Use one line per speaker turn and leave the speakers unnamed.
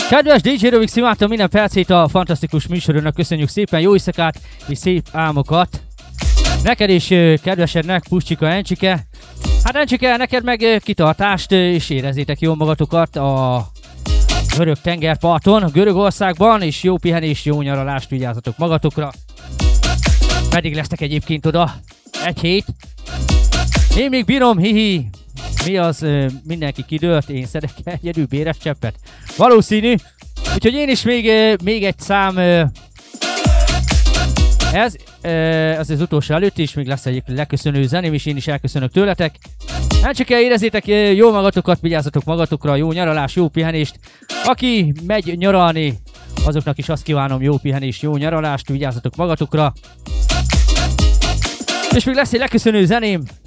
Kedves DJ Rövix, imádtam minden percét a fantasztikus műsornak, köszönjük szépen, jó éjszakát és szép álmokat. Neked is, kedvesednek, Puscsika, Encsike. Hát Encsike, neked meg kitartást, és érezzétek jól magatokat a görög tengerparton, Görögországban, és jó pihenést, jó nyaralást, vigyázzatok magatokra. Pedig lesztek egyébként oda egy hét. Én még bírom, hihi. Mi az, mindenki kidőlt, én szedek egyedül béres cseppet. Valószínű. Úgyhogy én is még egy szám, ez az utolsó előtt is, még lesz egy leköszönő zeném, és én is elköszönök tőletek. Nem csak érezzétek jó magatokat, vigyázzatok magatokra, jó nyaralás, jó pihenést. Aki megy nyaralni, azoknak is azt kívánom, jó pihenést, jó nyaralást, vigyázzatok magatokra. És még lesz egy leköszönő zeném,